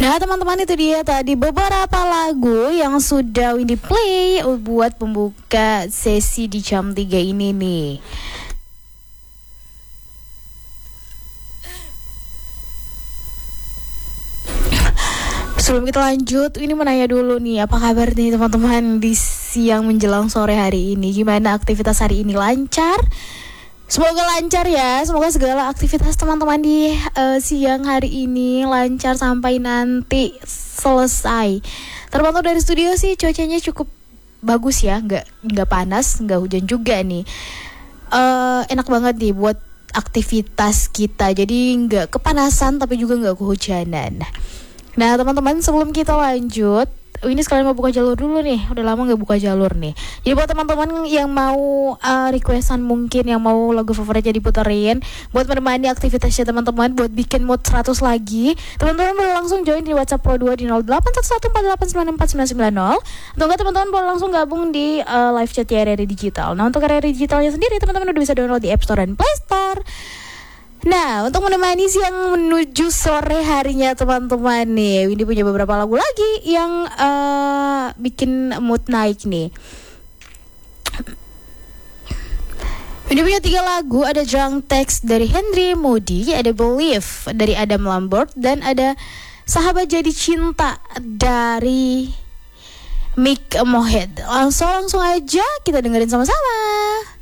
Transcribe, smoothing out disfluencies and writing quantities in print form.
Nah teman-teman, itu dia tadi beberapa lagu yang sudah Windy play buat pembuka sesi di jam 3 ini nih. Sebelum kita lanjut, ini mau nanya dulu nih, apa kabar nih teman-teman di siang menjelang sore hari ini? Gimana aktivitas hari ini, lancar? Semoga lancar ya, semoga segala aktivitas teman-teman di siang hari ini lancar sampai nanti selesai. Terpantau dari studio sih cuacanya cukup bagus ya, nggak panas, nggak hujan juga nih. Enak banget nih buat aktivitas kita, jadi nggak kepanasan tapi juga nggak kehujanan. Nah teman-teman, sebelum kita lanjut, ini sekalian mau buka jalur dulu nih. Udah lama gak buka jalur nih. Jadi buat teman-teman yang mau requestan, mungkin yang mau lagu favoritnya diputerin buat menemani aktivitasnya teman-teman, buat bikin mood 100 lagi, teman-teman boleh langsung join di WhatsApp Pro 2 di 081148949990. Atau enggak teman-teman boleh langsung gabung di live chat RRI Digital. Nah untuk RRI Digitalnya sendiri teman-teman udah bisa download di App Store dan Play Store. Nah, untuk menemani siang menuju sore harinya teman-teman nih, Windy punya beberapa lagu lagi yang bikin mood naik nih. Windy punya 3 lagu, ada Drunk Text dari Henry Moody, ada Believe dari Adam Lambert, dan ada Sahabat Jadi Cinta dari Mick Mohed. Langsung aja kita dengerin sama-sama.